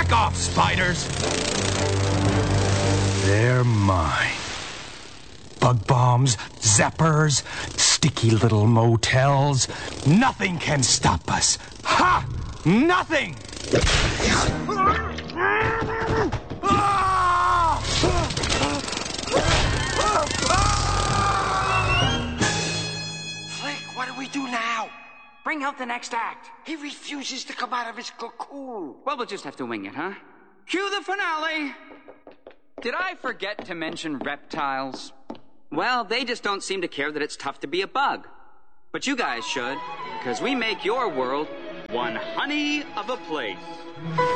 Back off, spiders! They're mine. Bug bombs, zappers, sticky little motels. Nothing can stop us. Ha! Nothing! Flick, what do we do now? Bring out the next act. He refuses to come out of his cocoon. Well, we'll just have to wing it, huh? Cue the finale! Did I forget to mention reptiles? Well, they just don't seem to care that it's tough to be a bug. But you guys should, because we make your world one honey of a place.